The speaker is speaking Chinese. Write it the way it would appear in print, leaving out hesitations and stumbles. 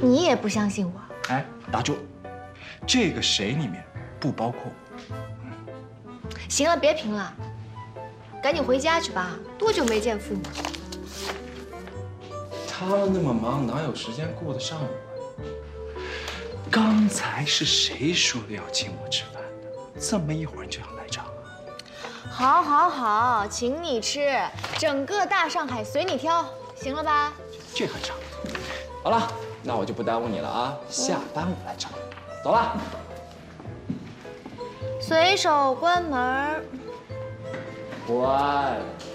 你也不相信我？ 哎，打住！这个谁里面不包括我。 行了，别评了，赶紧回家去吧。多久没见父母？ 他们那么忙，哪有时间顾得上我？刚才是谁说的要请我吃饭的？这么一会儿就要来场啊？ 好，好，好，请你吃，整个大上海随你挑，行了吧？ 这还差。好了，那我就不耽误你了啊，下班我来找你。走了。 随手关门。 乖。